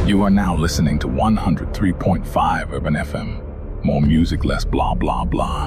You are now listening to 103.5 Urban FM. More music, less blah blah blah.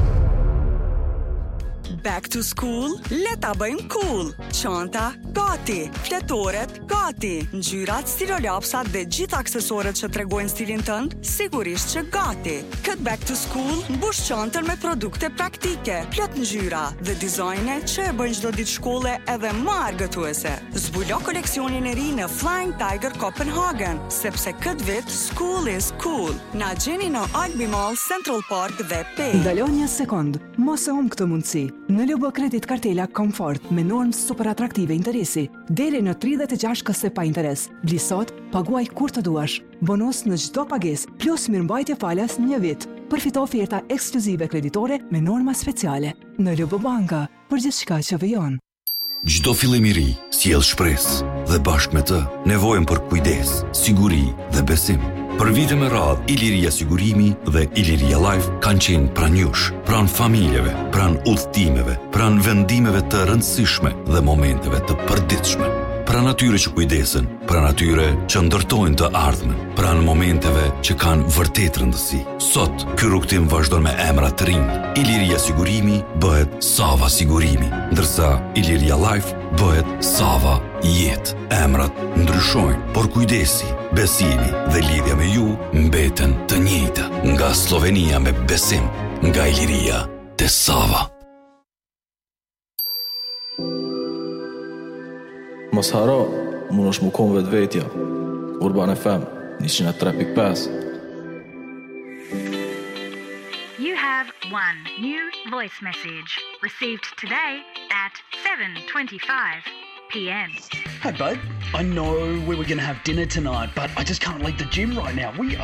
Back to school? Leta bëjmë cool. Çanta gati, fletoret gati, ngjyrat, stilolapsat dhe gjithë aksesorët që tregojnë stilin tënd, sigurisht që gati. Kët back to school mbush çantën me produkte praktike, plot ngjyra dhe dizajne që e bëjnë çdo ditë shkolle edhe më argëtuese. Zbulo koleksionin e ri në Flying Tiger Copenhagen, sepse kët vit school is cool. Na gjeni në Albi Mall, Central Park dhe Pay. Ndalo një sekond, mos e humb këtë mundësi. Në LB Kredit Kartela Comfort me normë super atraktive interesi, deri në 36 këse pa interes. Bli sot, paguaj kur të duash. Bonus në çdo pagesë, plus mirëmbajtje falas 1 vit. Përfito oferta ekskluzive kreditore me norma speciale. Në LB Banka, për gjithçka që vjen. Çdo fillim i ri sjell shpresë dhe bashkë me të nevojën për kujdes, siguri dhe besim. Për vite me radhë, Iliria Sigurimi dhe Iliria Life kanë qenë pranë jush, pranë familjeve, pranë udhëtimeve, pranë vendimeve të rëndësishme dhe momenteve të përditshme. Pranë atyre që kujdesen, pranë atyre që ndërtojnë të ardhmen, pranë momenteve që kanë vërtet rëndësi. Sot, ky rrugtim vazhdon me emra të rinj. Iliria Sigurimi bëhet Sava Sigurimi, ndërsa Iliria Life bëhet Sava Jetë. Emrat ndryshojnë, por kujdesi, besimi dhe lidhja me ju mbeten të njëjta. Nga Slovenia me besim, nga Iliria te Sava. Mos haro, mund është mu kon vetë vetja. Urban FM, 103.5. You have one new voice message received today at 7:25 p.m. Hey, babe. I know we were going to have dinner tonight, but I just can't leave the gym right now. We